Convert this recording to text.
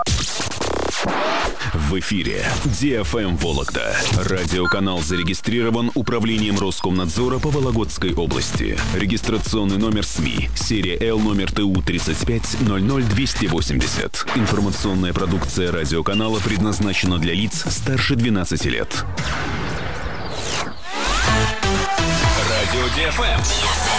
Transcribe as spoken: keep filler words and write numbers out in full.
В эфире Ди Эф Эм Вологда. Радиоканал зарегистрирован Управлением Роскомнадзора по Вологодской области. Регистрационный номер СМИ. Серия Л номер Т У тридцать пять ноль ноль двести восемьдесят. Информационная продукция радиоканала предназначена для лиц старше двенадцати лет. Радио Ди Эф Эм.